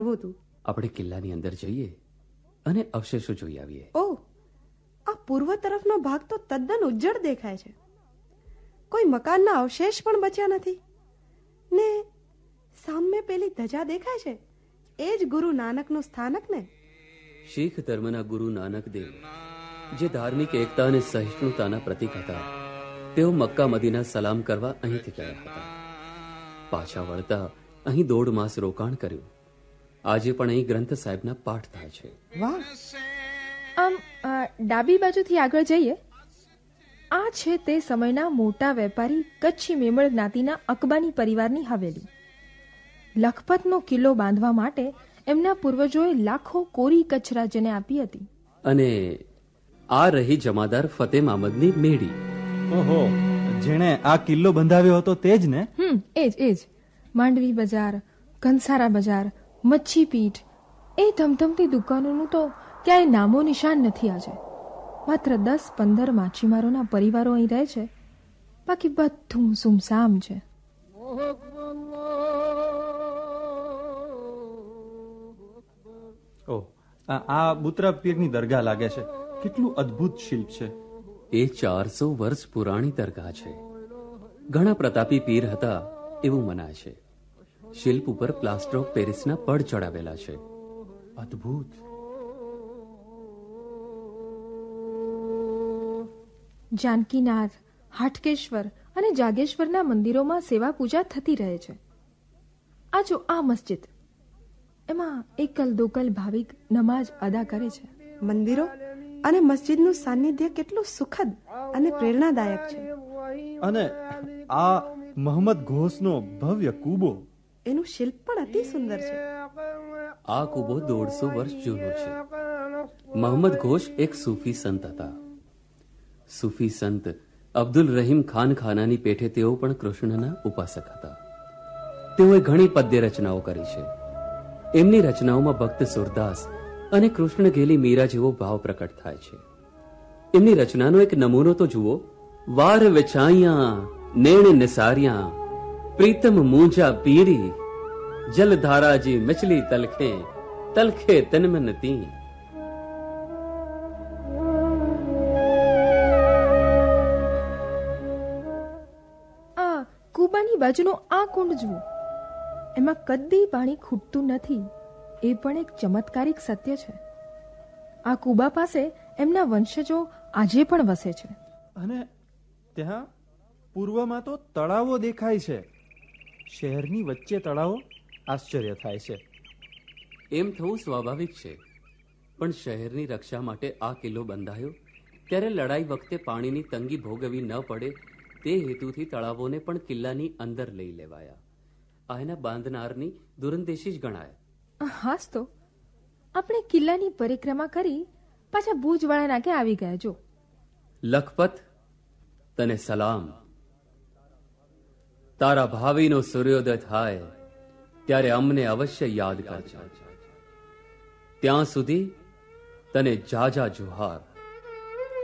તું. આપણે કિલ્લાની અંદર જઈએ અને અવશેષો જોઈ આવીએ. ઓહ, આ પૂર્વ તરફનો ભાગ તો તદ્દન ઉજ્જડ દેખાય છે. કોઈ મકાનના અવશેષ પણ બચ્યા નથી. ને સામે પેલી ધજા દેખાય છે, એ જ ગુરુ નાનકનું સ્થાનક ને? શીખ ધર્મના ગુરુ નાનક દેવ, જે ધાર્મિક એકતા અને સહિષ્ણુતાના પ્રતીક હતા, તેઓ મક્કા મદીના સલામ કરવા અહીંથી ગયા હતા. પાછા વળતા અહીં 1.5 માસ રોકાણ કર્યું. આજે પણ અહીં ગ્રંથ સાહેબના પાઠ થાય છે. વાહ! આમ ડાબી બાજુથી આગળ જઈએ. આ છે તે સમયના મોટા વેપારી કચ્છી મેમણ જ્ઞાતિના અકબાની પરિવારની હવેલી. લખપતનો કિલ્લો બાંધવા માટે એમના પૂર્વજોએ લાખો કોરી કચ્છ રાજ્યને આપી હતી. અને આ રહી જમાદાર ફતેહ મામદની મેડી. ઓહો, જેણે આ કિલ્લો બંધાવ્યો હતો તે જ ને? એ જ. માંડવી બજાર, કંસારા બજાર, મચ્છી પીઠ, એ ધમધમતી દુકાનોનું તો ક્યાંય નામો નિશાન નથી આજે. માત્ર 10-15 માછીમારોના પરિવારો અહીં રહે છે, બાકી બધું સુમસામ છે. ઓહ, આ બુતરા પીરની દરગાહ લાગે છે. કેટલું અદ્ભુત શિલ્પ છે. એ 400 વર્ષ પુરાણી દરગાહ છે. ઘણા પ્રતાપી પીર હતા એવું મનાય છે. શિલ્પ ઉપર પ્લાસ્ટર ઓફ પેરિસના પડ ચડાવેલા છે. અદ્ભુત. જાનકીનાથ, હાટકેશ્વર અને જાગેશ્વરના મંદિરોમાં સેવા પૂજા થતી રહે છે. આ જો આ મસ્જિદ, એમાં એકલ દોકલ ભાવિક નમાજ અદા કરે છે. મંદિરો અને મસ્જિદનું સાનિધ્ય કેટલું સુખદ અને પ્રેરણાદાયક છે. અને આ મોહમ્મદ ઘોષનો ભવ્ય કૂબો, એનું શિલ્પ પણ અતિ સુંદર છે. આ કૂબો 150 વર્ષ જૂનો છે. મોહમ્મદ ઘોષ એક સૂફી સંત હતા. સૂફી સંત અબ્દુલ રહીમ ખાન ખાનાની પેઠે તેઓ પણ કૃષ્ણના ઉપાસક હતા. તેઓએ ઘણી પદ્ય રચનાઓ કરી છે. એમની રચનાઓમાં ભક્ત સુરદાસ અને કૃષ્ણ ગેલી મીરા જેવો ભાવ પ્રકટ થાય છે. એમની રચનાનો એક નમૂનો તો જુઓ. વાર વેચાઈયા નેણ નિસારિયા પ્રીતમ મૂંજા પીરી જલધારાજી મછલી તલખે તલખે તનમન તી. આ કૂબાની બાજુનો આ કુંડ જુઓ. એમાં કદી પાણી ખૂટતું નથી. એ પણ એક ચમત્કારિક સત્ય છે. આ કૂબા પાસે એમના વંશજો આજે પણ વસે છે. અને ત્યાં પૂર્વમાં તો તળાવો દેખાય છે. શહેરની વચ્ચે તળાવો. આશ્ચર્ય થાય છે. એમ થવું સ્વાભાવિક છે, પણ શહેરની રક્ષા માટે આ કિલ્લો બંધાયો ત્યારે લડાઈ વખતે પાણીની તંગી ભોગવવી ન પડે તે હેતુથી તળાવોને પણ કિલ્લાની અંદર લઈ લેવાયા. આ એના બાંધનારની દૂરંદેશી જ ગણાય. હાસ તો આપણે કિલ્લાની પરિક્રમા કરી પાછા ભુજવાળા નાકે આવી ગયા. જો લખપત, તને સલામ. તારા ભાવિનો સૂર્યોદય થાય ત્યારે અમને અવશ્ય યાદ કરજો. ત્યાં સુધી તને જાજા જુહાર.